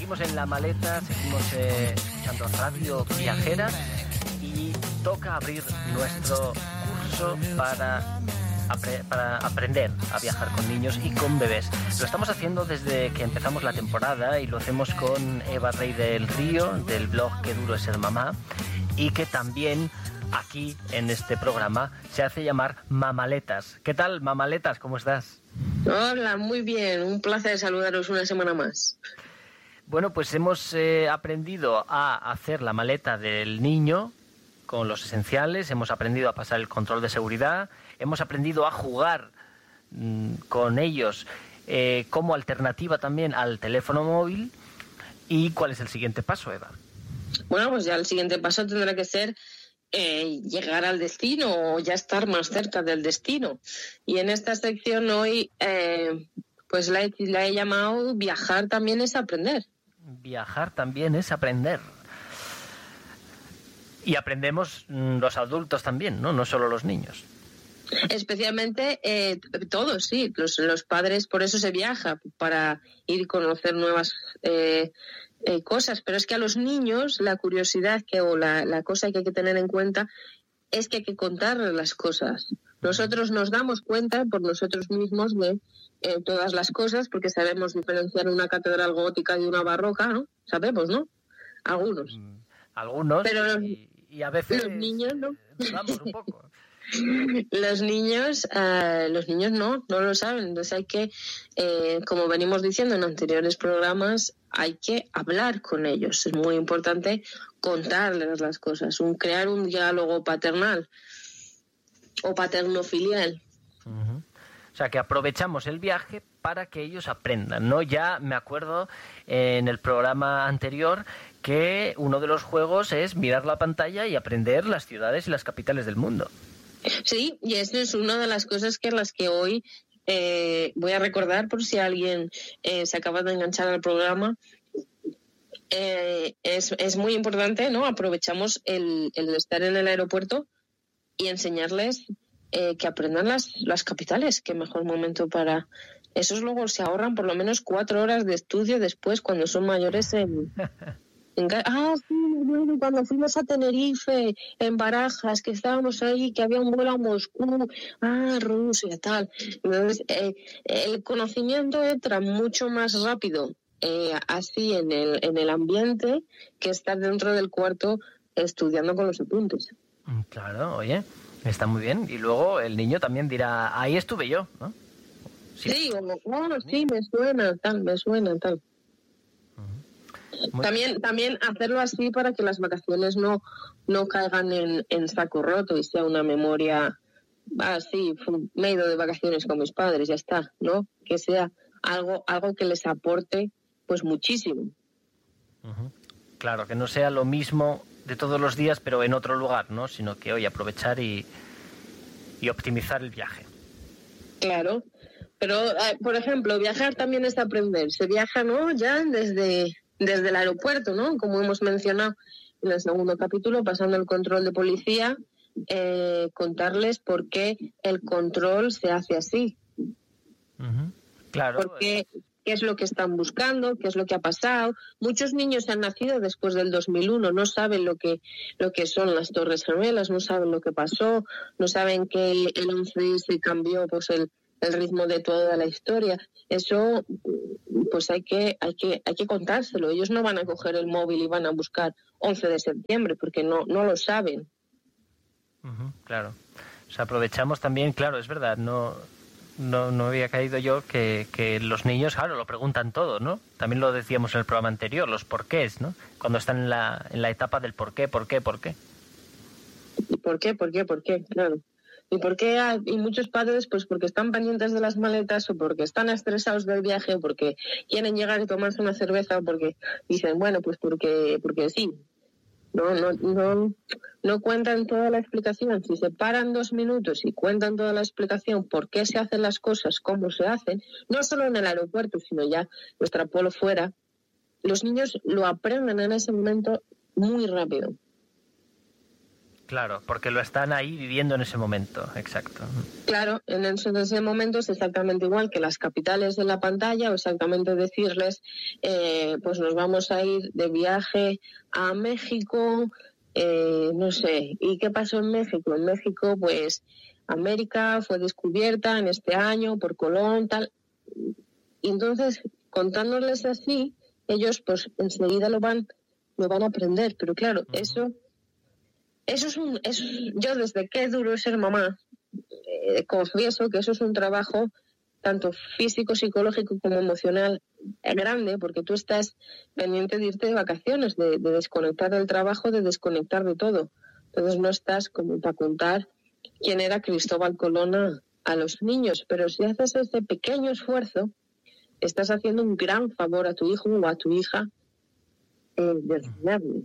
Seguimos en la maleta, seguimos escuchando Radio Viajera y toca abrir nuestro curso para aprender a viajar con niños y con bebés. Lo estamos haciendo desde que empezamos la temporada y lo hacemos con Eva Rey del Río, del blog Qué duro es ser mamá, y que también aquí en este programa se hace llamar Mamaletas. ¿Qué tal, Mamaletas? ¿Cómo estás? Hola, muy bien. Un placer saludaros una semana más. Bueno, pues hemos aprendido a hacer la maleta del niño con los esenciales, hemos aprendido a pasar el control de seguridad, hemos aprendido a jugar con ellos como alternativa también al teléfono móvil. ¿Y cuál es el siguiente paso, Eva? Bueno, pues ya el siguiente paso tendrá que ser llegar al destino o ya estar más cerca del destino. Y en esta sección hoy pues la he llamado Viajar también es aprender. Viajar también es aprender. Y aprendemos los adultos también, ¿no? No solo los niños. Especialmente todos, sí. Los padres, por eso se viaja, para ir a conocer nuevas cosas. Pero es que a los niños la curiosidad la cosa que hay que tener en cuenta es que hay que contarles las cosas. Nosotros nos damos cuenta por nosotros mismos de todas las cosas porque sabemos diferenciar una catedral gótica de una barroca, ¿no? Sabemos, ¿no? Algunos. Algunos. Pero y a veces los niños no. Dudamos un poco. Los niños no lo saben. Entonces hay que, como venimos diciendo en anteriores programas, hay que hablar con ellos. Es muy importante contarles las cosas, crear un diálogo paternal o paterno-filial. Uh-huh. O sea, que aprovechamos el viaje para que ellos aprendan, ¿no? Ya me acuerdo en el programa anterior que uno de los juegos es mirar la pantalla y aprender las ciudades y las capitales del mundo. Sí, y eso es una de las cosas que las que hoy voy a recordar por si alguien se acaba de enganchar al programa. Es muy importante, ¿no? Aprovechamos el estar en el aeropuerto y enseñarles que aprendan las capitales. Qué mejor momento para esos. Luego se ahorran por lo menos 4 horas de estudio después cuando son mayores sí, bueno, cuando fuimos a Tenerife, en Barajas, que estábamos ahí, que había un vuelo a Moscú, Rusia, tal. Entonces, el conocimiento entra mucho más rápido así en el ambiente que estar dentro del cuarto estudiando con los apuntes. Claro, oye, está muy bien. Y luego el niño también dirá, ahí estuve yo, ¿no? Sí, sí, me suena, tal. También hacerlo así para que las vacaciones no caigan en saco roto y sea una memoria sí, me he ido de vacaciones con mis padres, ya está, ¿no? Que sea algo que les aporte pues muchísimo. Uh-huh. Claro, que no sea lo mismo de todos los días pero en otro lugar, ¿no? Sino que hoy aprovechar y optimizar el viaje. Claro, pero por ejemplo, viajar también es aprender. Se viaja, ¿no? Ya desde el aeropuerto, ¿no? Como hemos mencionado en el segundo capítulo, pasando el control de policía, contarles por qué el control se hace así. Uh-huh. Claro. Porque qué es lo que están buscando, qué es lo que ha pasado. Muchos niños han nacido después del 2001, no saben lo que son las Torres Gemelas, no saben lo que pasó, no saben que el 11 se cambió pues el ritmo de toda la historia. Eso pues hay que contárselo. Ellos no van a coger el móvil y van a buscar 11 de septiembre porque no lo saben. Uh-huh, claro. O sea, aprovechamos también, claro, es verdad, no había caído yo que los niños, claro, lo preguntan todo, ¿no? También lo decíamos en el programa anterior, los porqués, ¿no? Cuando están en la etapa del por qué. ¿Por qué? ¿Por qué? Claro. ¿Y por qué hay muchos padres? Pues porque están pendientes de las maletas o porque están estresados del viaje o porque quieren llegar y tomarse una cerveza o porque dicen, bueno, pues porque sí. No cuentan toda la explicación. Si se paran 2 minutos y cuentan toda la explicación por qué se hacen las cosas, cómo se hacen, no solo en el aeropuerto, sino ya nuestra polo fuera, los niños lo aprenden en ese momento muy rápido. Claro, porque lo están ahí viviendo en ese momento, exacto. Claro, en ese momento es exactamente igual que las capitales de la pantalla, o exactamente decirles, pues nos vamos a ir de viaje a México, no sé, ¿y qué pasó en México? En México, pues, América fue descubierta en este año por Colón, tal. Y entonces, contándoles así, ellos, pues, enseguida lo van a aprender. Pero claro, eso yo desde que es duro ser mamá, confieso que eso es un trabajo tanto físico, psicológico como emocional grande, porque tú estás pendiente de irte de vacaciones, de desconectar del trabajo, de desconectar de todo. Entonces no estás como para contar quién era Cristóbal Colón a los niños, pero si haces ese pequeño esfuerzo, estás haciendo un gran favor a tu hijo o a tu hija de enseñarle.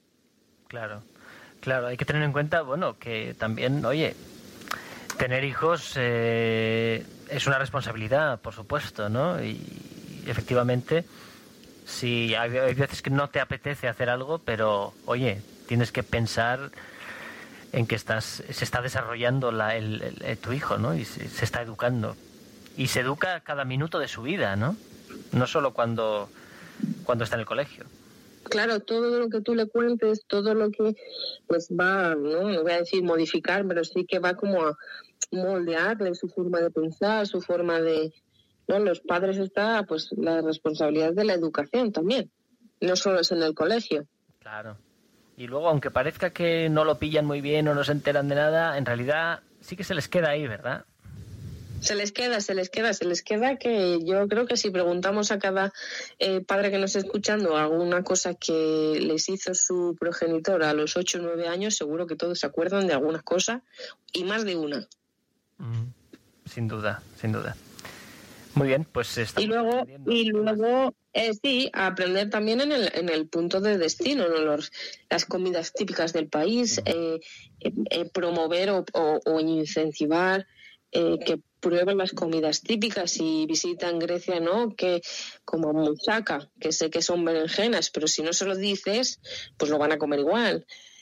Claro, hay que tener en cuenta, bueno, que también, oye, tener hijos es una responsabilidad, por supuesto, ¿no? Y efectivamente, si hay veces que no te apetece hacer algo, pero, oye, tienes que pensar en que se está desarrollando tu hijo, ¿no? Y se está educando. Y se educa cada minuto de su vida, ¿no? No solo cuando está en el colegio. Claro, todo lo que tú le cuentes, todo lo que pues va, no voy a decir modificar, pero sí que va como a moldearle su forma de pensar, su forma de, ¿no? Los padres está pues la responsabilidad de la educación también, no solo es en el colegio. Claro. Y luego, aunque parezca que no lo pillan muy bien o no se enteran de nada, en realidad sí que se les queda ahí, ¿verdad? Se les queda que yo creo que si preguntamos a cada padre que nos esté escuchando alguna cosa que les hizo su progenitor a los 8 o 9 años, seguro que todos se acuerdan de alguna cosa y más de una. Sin duda. Muy bien, pues y luego sí, aprender también en el punto de destino, ¿no? Las comidas típicas del país, promover o incentivar que prueben las comidas típicas. Si visitan Grecia, ¿no? Que como moussaka, que sé que son berenjenas, pero si no se lo dices, pues lo van a comer igual,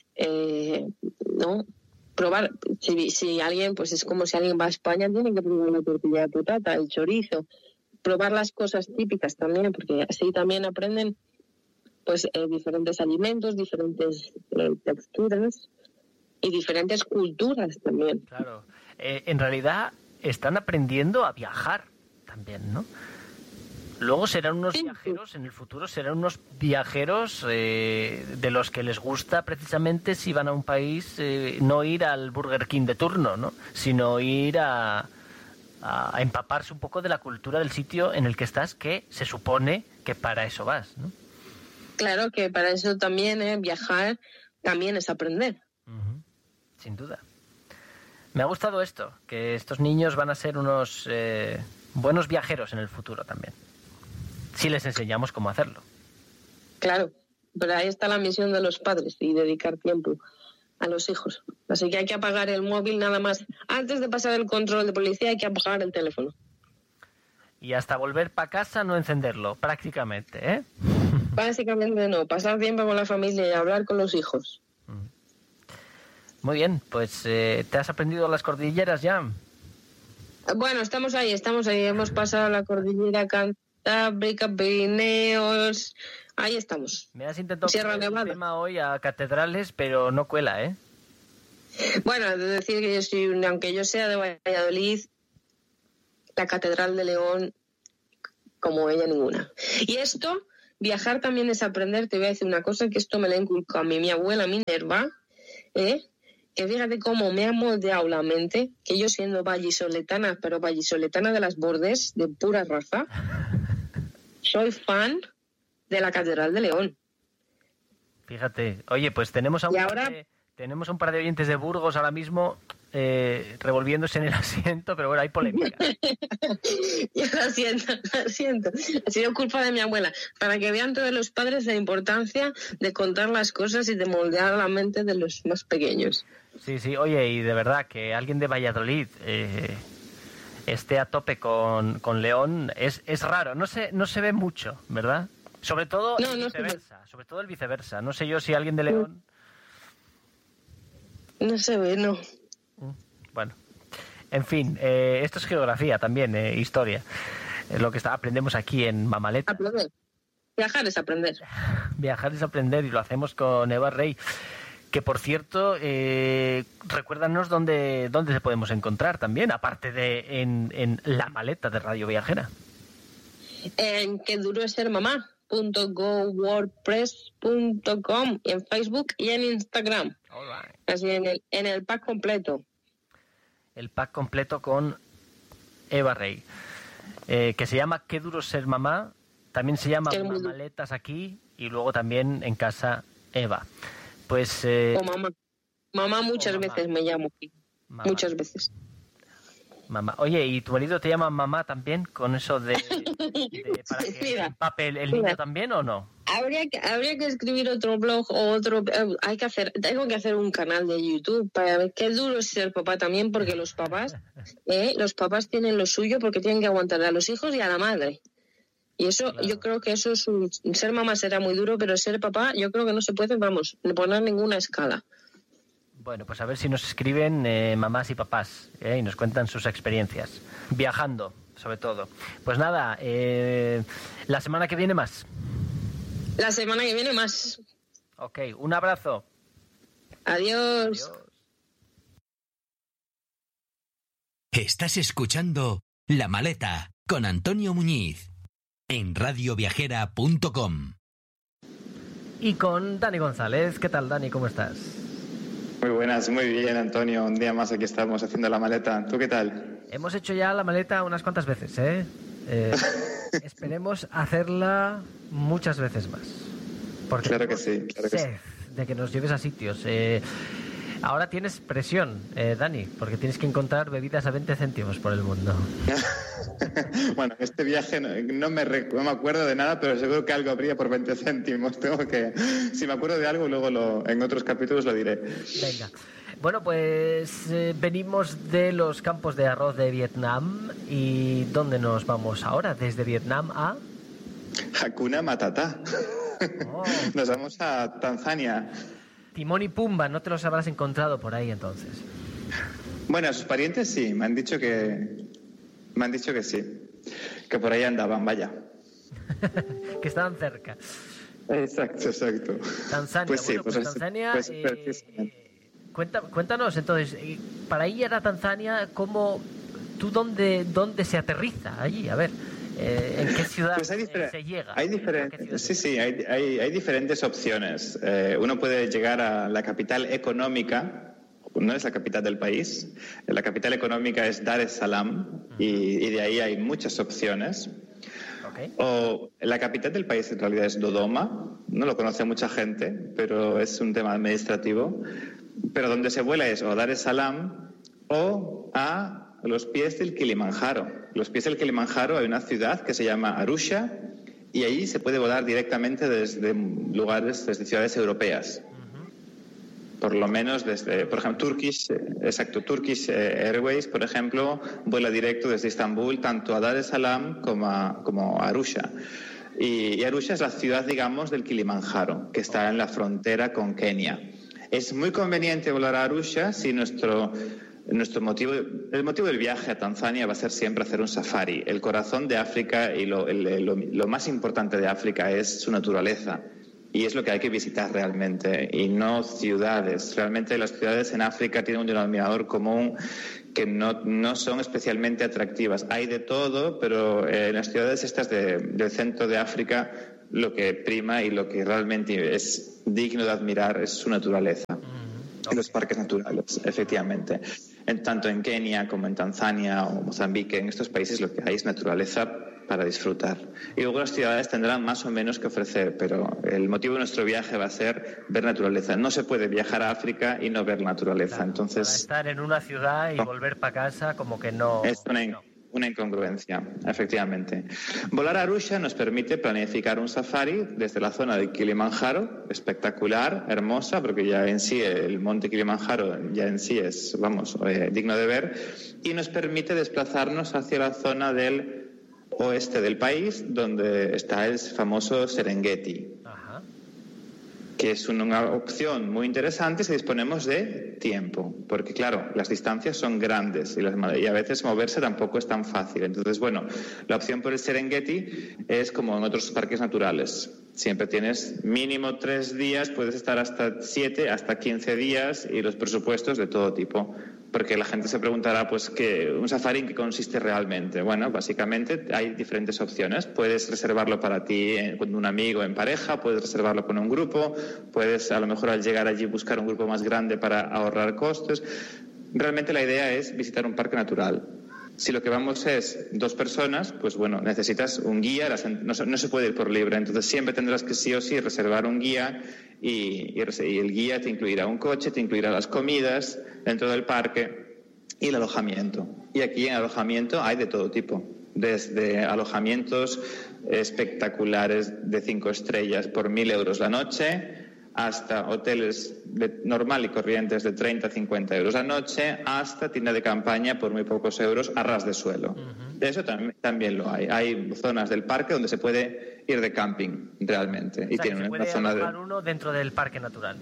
¿no? Probar, si alguien, pues es como si alguien va a España, tiene que probar la tortilla de patata, el chorizo, probar las cosas típicas también, porque así también aprenden pues diferentes alimentos, diferentes texturas y diferentes culturas también. Claro, en realidad están aprendiendo a viajar también, ¿no? Luego serán unos viajeros, en el futuro serán unos viajeros de los que les gusta precisamente, si van a un país, no ir al Burger King de turno, ¿no? Sino ir a empaparse un poco de la cultura del sitio en el que estás, que se supone que para eso vas, ¿no? Claro, que para eso también viajar también es aprender. Sin duda. Me ha gustado esto, que estos niños van a ser unos buenos viajeros en el futuro también, si les enseñamos cómo hacerlo. Claro, pero ahí está la misión de los padres y dedicar tiempo a los hijos. Así que hay que apagar el móvil nada más. Antes de pasar el control de policía hay que apagar el teléfono. Y hasta volver para casa no encenderlo, prácticamente, ¿eh? Básicamente no, pasar tiempo con la familia y hablar con los hijos. Muy bien, pues ¿te has aprendido las cordilleras ya? Bueno, estamos ahí. Hemos pasado la cordillera Cantábrica, Pirineos. Ahí estamos. Me has intentado poner el tema hoy a catedrales, pero no cuela, ¿eh? Bueno, es decir que aunque yo sea de Valladolid, la Catedral de León, como ella, ninguna. Y esto, viajar también es aprender. Te voy a decir una cosa, que esto me la inculcó a mí, mi abuela Minerva, que fíjate cómo me ha moldeado la mente, que yo siendo vallisoletana, pero vallisoletana de las Bordes, de pura raza, soy fan de la Catedral de León. Fíjate, oye, pues tenemos a un par de oyentes de Burgos ahora mismo revolviéndose en el asiento, pero bueno, hay polémica. Yo lo siento. Ha sido culpa de mi abuela. Para que vean todos los padres la importancia de contar las cosas y de moldear la mente de los más pequeños. Sí, oye, y de verdad que alguien de Valladolid esté a tope con León es raro, no se ve mucho, ¿verdad? Sobre todo el viceversa. No sé yo si alguien de León No se ve, no. Bueno, en fin, esto es geografía también, historia. Es lo que aprendemos aquí en Mamaleta. Aprender. Viajar es aprender. Viajar es aprender y lo hacemos con Eva Rey. Que, por cierto, recuérdanos dónde se podemos encontrar también, aparte de en la maleta de Radio Viajera. En que duro es ser mamá.gowordpress.com, en Facebook y en Instagram. Right. Así en el pack completo. El pack completo con Eva Rey. Que se llama Qué duro ser mamá. También se llama Mamaletas aquí y luego también en casa Eva. Pues o mamá. Mamá muchas veces me llamo aquí. Mamá. Muchas veces. Mamá. Oye, ¿y tu marido te llama mamá también con eso de para que empape el niño también o no? Habría que escribir otro blog o otro. Tengo que hacer un canal de YouTube para ver qué duro es ser papá también, porque los papás tienen lo suyo porque tienen que aguantar a los hijos y a la madre. Y eso, claro. Yo creo que eso es ser mamá será muy duro, pero ser papá yo creo que no se puede, poner ninguna escala. Bueno, pues a ver si nos escriben mamás y papás y nos cuentan sus experiencias. Viajando, sobre todo. Pues nada, la semana que viene más. La semana que viene más. Ok, un abrazo. Adiós. Estás escuchando La Maleta con Antonio Muñiz en radioviajera.com. Y con Dani González. ¿Qué tal, Dani? ¿Cómo estás? Muy buenas, muy bien, Antonio. Un día más aquí estamos haciendo la maleta. ¿Tú qué tal? Hemos hecho ya la maleta unas cuantas veces, ¿eh? Esperemos hacerla muchas veces más. Porque claro que sí, claro que sí. De que nos lleves a sitios. Ahora tienes presión, Dani, porque tienes que encontrar bebidas a 20 céntimos por el mundo. Bueno, este viaje no me acuerdo de nada, pero seguro que algo habría por 20 céntimos. Si me acuerdo de algo, luego en otros capítulos lo diré. Venga. Bueno, pues venimos de los campos de arroz de Vietnam. ¿Y dónde nos vamos ahora? ¿Desde Vietnam a...? Hakuna Matata. Oh. Nos vamos a Tanzania. Timón y Pumba, ¿no te los habrás encontrado por ahí entonces? Bueno, a sus parientes sí, me han dicho que sí, que por ahí andaban, vaya. Que estaban cerca. Exacto. Tanzania, pues sí, pues Tanzania. Cuéntanos entonces, para ir a Tanzania, ¿tú dónde se aterriza allí? A ver. ¿En qué ciudad pues se llega? Hay diferentes opciones. Uno puede llegar a la capital económica, no es la capital del país. La capital económica es Dar es Salaam y de ahí hay muchas opciones. Okay. O la capital del país en realidad es Dodoma, no lo conoce mucha gente, pero es un tema administrativo. Pero donde se vuela es o Dar es Salaam o a los pies del Kilimanjaro. Los pies del Kilimanjaro hay una ciudad que se llama Arusha y allí se puede volar directamente desde ciudades europeas. Por lo menos desde, por ejemplo, Turkish Airways, por ejemplo, vuela directo desde Estambul tanto a Dar es Salaam como a Arusha. Y Arusha es la ciudad, digamos, del Kilimanjaro, que está en la frontera con Kenia. Es muy conveniente volar a Arusha si el motivo del viaje a Tanzania va a ser siempre hacer un safari. El corazón de África y lo más importante de África es su naturaleza. Y es lo que hay que visitar realmente, y no ciudades. Realmente las ciudades en África tienen un denominador común que no son especialmente atractivas. Hay de todo, pero en las ciudades estas del centro de África lo que prima y lo que realmente es digno de admirar es su naturaleza. En los parques naturales, efectivamente. Tanto en Kenia como en Tanzania o Mozambique, en estos países lo que hay es naturaleza para disfrutar. Y luego las ciudades tendrán más o menos que ofrecer, pero el motivo de nuestro viaje va a ser ver naturaleza. No se puede viajar a África y no ver naturaleza. Claro, entonces, para estar en una ciudad y volver para casa como que no... Es una incongruencia, efectivamente. Volar a Arusha nos permite planificar un safari desde la zona de Kilimanjaro, espectacular, hermosa, porque ya en sí el monte Kilimanjaro ya en sí es, digno de ver, y nos permite desplazarnos hacia la zona del oeste del país, donde está el famoso Serengeti. Ajá. que es una opción muy interesante si disponemos de tiempo, porque claro, las distancias son grandes y a veces moverse tampoco es tan fácil. Entonces, bueno, la opción por el Serengeti es como en otros parques naturales. Siempre tienes mínimo 3 días, puedes estar hasta 7, hasta 15 días y los presupuestos de todo tipo. Porque la gente se preguntará, pues, ¿un safari en qué consiste realmente? Bueno, básicamente hay diferentes opciones. Puedes reservarlo para ti con un amigo en pareja, puedes reservarlo con un grupo, puedes a lo mejor al llegar allí buscar un grupo más grande para ahorrar costes. Realmente la idea es visitar un parque natural. Si lo que vamos es 2 personas, pues bueno, necesitas un guía, no se puede ir por libre, entonces siempre tendrás que sí o sí reservar un guía y el guía te incluirá un coche, te incluirá las comidas dentro del parque y el alojamiento. Y aquí en alojamiento hay de todo tipo, desde alojamientos espectaculares de 5 estrellas por 1.000 euros la noche, hasta hoteles normal y corrientes de 30 a 50 euros la noche, hasta tienda de campaña por muy pocos euros a ras de suelo. Eso también lo hay. Hay zonas del parque donde se puede ir de camping realmente. Y tiene una zona alojar uno dentro del parque natural.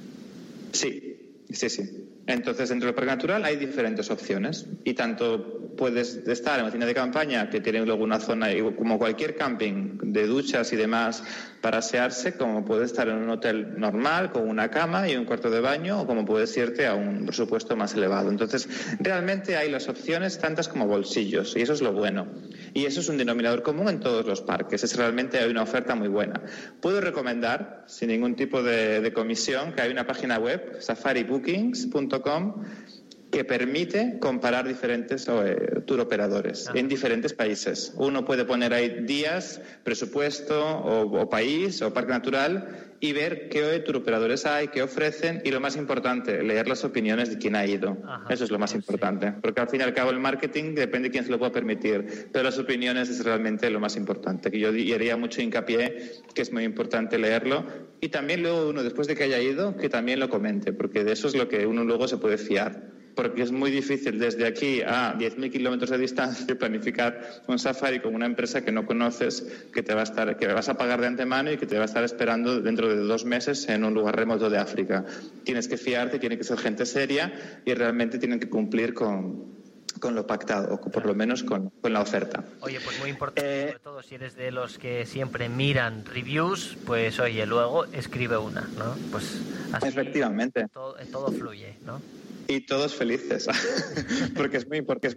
Sí. Entonces, dentro del parque natural hay diferentes opciones y tanto puedes estar en una tienda de campaña que tiene luego una zona, como cualquier camping, de duchas y demás para asearse, como puedes estar en un hotel normal con una cama y un cuarto de baño, o como puedes irte a un presupuesto más elevado. Entonces, realmente hay las opciones tantas como bolsillos, y eso es lo bueno. Y eso es un denominador común en todos los parques. Realmente hay una oferta muy buena. Puedo recomendar, sin ningún tipo de comisión, que hay una página web, safaribookings.com, que permite comparar diferentes tour operadores en diferentes países. Uno puede poner ahí días, presupuesto o país o parque natural y ver qué tour operadores hay, qué ofrecen y lo más importante, leer las opiniones de quien ha ido. Eso es lo más importante, porque al fin y al cabo el marketing depende de quién se lo pueda permitir, pero las opiniones es realmente lo más importante, que yo haría mucho hincapié que es muy importante leerlo y también luego uno, después de que haya ido, que también lo comente, porque de eso es lo que uno luego se puede fiar. Porque es muy difícil desde aquí a 10.000 kilómetros de distancia planificar un safari con una empresa que no conoces, que vas a pagar de antemano y que te va a estar esperando dentro de 2 meses en un lugar remoto de África. Tienes que fiarte, tiene que ser gente seria y realmente tienen que cumplir con lo pactado, o por lo menos con la oferta. Oye, pues muy importante, sobre todo si eres de los que siempre miran reviews, pues oye, luego escribe una, ¿no? Pues así efectivamente. Todo fluye, ¿no? Y todos felices, porque es muy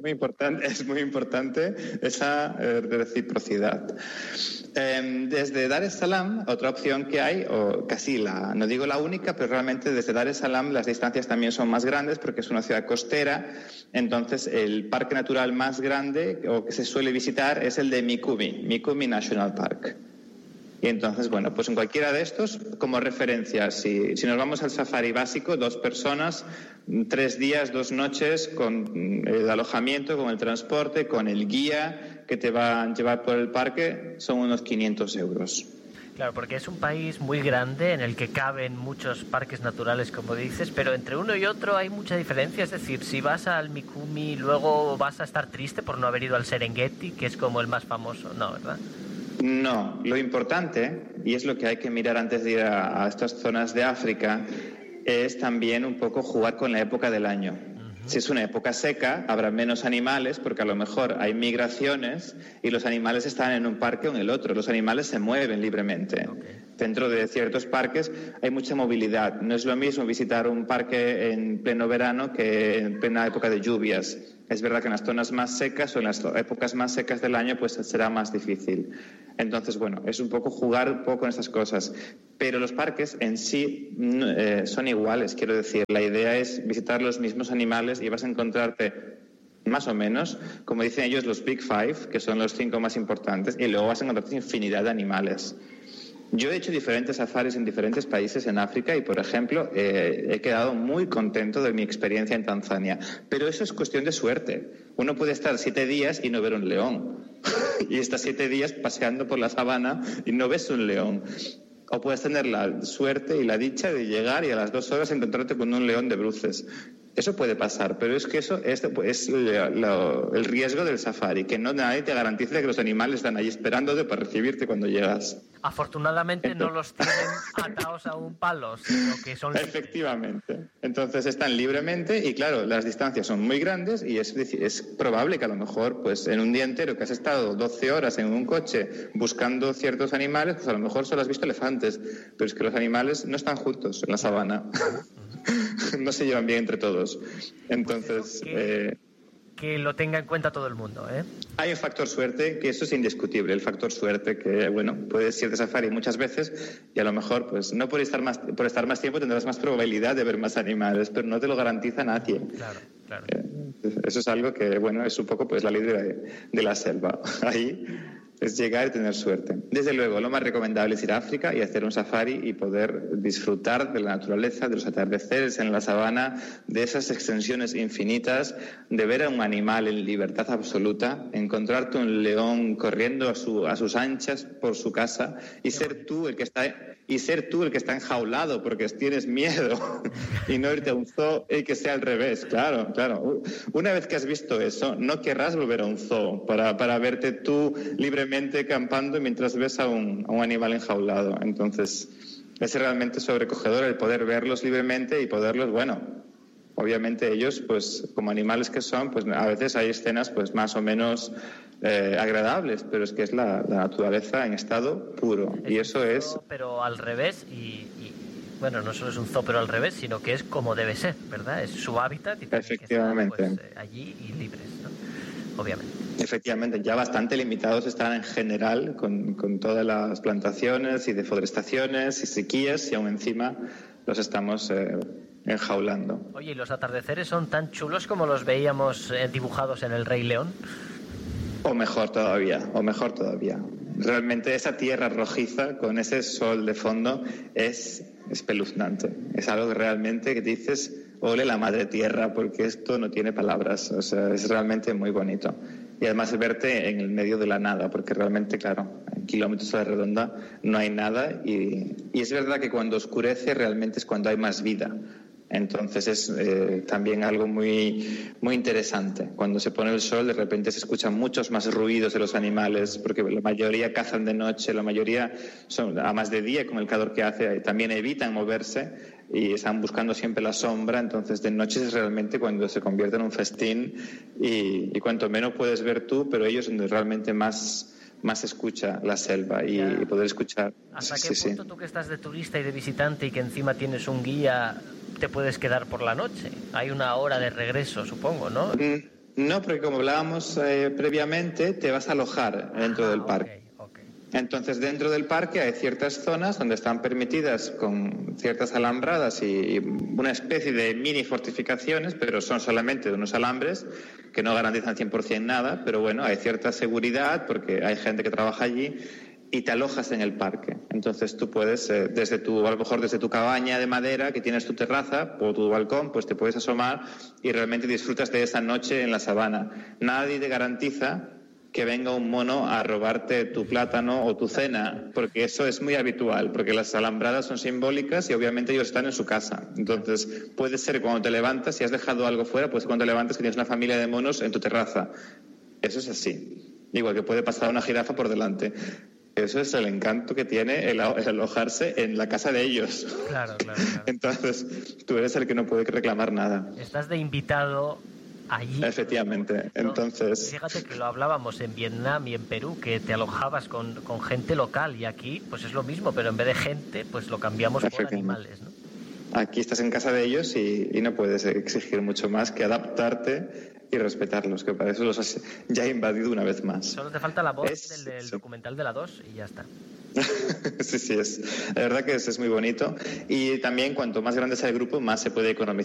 importante esa reciprocidad. Desde Dar es Salaam, otra opción que hay, o casi no digo la única, pero realmente desde Dar es Salaam las distancias también son más grandes porque es una ciudad costera. Entonces el parque natural más grande o que se suele visitar es el de Mikumi National Park. Y entonces, bueno, pues en cualquiera de estos, como referencia, si nos vamos al safari básico, 2 personas, 3 días, 2 noches, con el alojamiento, con el transporte, con el guía que te va a llevar por el parque, son unos 500 euros. Claro, porque es un país muy grande en el que caben muchos parques naturales, como dices, pero entre uno y otro hay mucha diferencia. Es decir, si vas al Mikumi, luego vas a estar triste por no haber ido al Serengeti, que es como el más famoso, ¿no? ¿Verdad? No, lo importante, y es lo que hay que mirar antes de ir a estas zonas de África, es también un poco jugar con la época del año. Si es una época seca, habrá menos animales, porque a lo mejor hay migraciones y los animales están en un parque o en el otro. Los animales se mueven libremente. Dentro de ciertos parques hay mucha movilidad. No es lo mismo visitar un parque en pleno verano que en plena época de lluvias. Es verdad que en las zonas más secas o en las épocas más secas del año pues será más difícil. Entonces, bueno, es un poco jugar un poco con estas cosas. Pero los parques en sí son iguales, quiero decir. La idea es visitar los mismos animales y vas a encontrarte más o menos, como dicen ellos, los Big Five, que son los 5 más importantes, y luego vas a encontrarte infinidad de animales. Yo he hecho diferentes safaris en diferentes países en África y, por ejemplo, he quedado muy contento de mi experiencia en Tanzania. Pero eso es cuestión de suerte. Uno puede estar 7 días y no ver un león. Y estás 7 días paseando por la sabana y no ves un león. O puedes tener la suerte y la dicha de llegar y a las 2 horas encontrarte con un león de bruces. Eso puede pasar, pero es que eso es el riesgo del safari, que no nadie te garantiza que los animales están allí esperándote para recibirte cuando llegas. Afortunadamente no los tienen atados a un palo, sino que son libres. Efectivamente. Entonces están libremente y claro, las distancias son muy grandes y es probable que a lo mejor pues en un día entero que has estado 12 horas en un coche buscando ciertos animales, pues a lo mejor solo has visto elefantes, pero es que los animales no están juntos en la sabana. No se llevan bien entre todos. Entonces... que lo tenga en cuenta todo el mundo, ¿eh? Hay un factor suerte, que eso es indiscutible, el factor suerte, que bueno, puedes ir de safari muchas veces y a lo mejor, pues no por estar más tiempo tendrás más probabilidad de ver más animales, pero no te lo garantiza nadie. Claro. Eso es algo que, bueno, es un poco pues la ley de la selva. Ahí es llegar y tener suerte. Desde luego, lo más recomendable es ir a África y hacer un safari y poder disfrutar de la naturaleza, de los atardeceres en la sabana, de esas extensiones infinitas, de ver a un animal en libertad absoluta, encontrarte un león corriendo a sus anchas por su casa y ser tú el que está enjaulado porque tienes miedo y no irte a un zoo y que sea al revés. Claro. Una vez que has visto eso, no querrás volver a un zoo para verte tú libremente campando mientras ves a un animal enjaulado. Entonces, es realmente sobrecogedor el poder verlos libremente y poderlos, bueno, obviamente ellos, pues como animales que son, pues a veces hay escenas pues más o menos agradables, pero es que es la naturaleza en estado puro. Y eso es... Pero al revés y bueno, no solo es un zoo pero al revés, sino que es como debe ser, ¿verdad? Es su hábitat y tienen que estar pues, allí y libres, ¿no? Obviamente. Efectivamente, ya bastante limitados están en general con todas las plantaciones y deforestaciones y sequías y aún encima los estamos enjaulando. Oye, ¿y los atardeceres son tan chulos como los veíamos dibujados en El Rey León? O mejor todavía. Realmente esa tierra rojiza con ese sol de fondo es espeluznante. Es algo que realmente que dices, ole la madre tierra, porque esto no tiene palabras. O sea, es realmente muy bonito. Y además verte en el medio de la nada, porque realmente, claro, en kilómetros a la redonda no hay nada y es verdad que cuando oscurece realmente es cuando hay más vida. Entonces es también algo muy, muy interesante. Cuando se pone el sol de repente se escuchan muchos más ruidos de los animales, porque la mayoría cazan de noche, la mayoría son a más de día con el calor que hace, también evitan moverse y están buscando siempre la sombra. Entonces de noche es realmente cuando se convierte en un festín y cuanto menos puedes ver tú, pero ellos donde realmente más se escucha la selva y poder escuchar. ¿Hasta qué punto tú que estás de turista y de visitante y que encima tienes un guía te puedes quedar por la noche? Hay una hora de regreso, supongo, ¿no? No, porque como hablábamos previamente, te vas a alojar dentro del parque. Okay. Entonces, dentro del parque hay ciertas zonas donde están permitidas con ciertas alambradas y una especie de mini fortificaciones, pero son solamente de unos alambres que no garantizan 100% nada, pero bueno, hay cierta seguridad porque hay gente que trabaja allí y te alojas en el parque. Entonces tú puedes, a lo mejor desde tu cabaña de madera que tienes tu terraza o tu balcón, pues te puedes asomar y realmente disfrutas de esa noche en la sabana. Nadie te garantiza que venga un mono a robarte tu plátano o tu cena, porque eso es muy habitual, porque las alambradas son simbólicas y obviamente ellos están en su casa. Entonces puede ser cuando te levantas, si has dejado algo fuera, pues cuando te levantas que tienes una familia de monos en tu terraza. Eso es así. Igual que puede pasar una jirafa por delante. Eso es el encanto que tiene el alojarse en la casa de ellos. Claro. Entonces, tú eres el que no puede reclamar nada. Estás de invitado allí. Efectivamente. Entonces... Fíjate que lo hablábamos en Vietnam y en Perú, que te alojabas con gente local, y aquí pues es lo mismo, pero en vez de gente, pues lo cambiamos por animales, ¿no? Aquí estás en casa de ellos y no puedes exigir mucho más que adaptarte y respetarlos, que para eso los has ya invadido una vez más. Solo te falta la voz del documental de la 2 y ya está. Sí, la verdad que es muy bonito y también cuanto más grande sea el grupo más se puede economizar.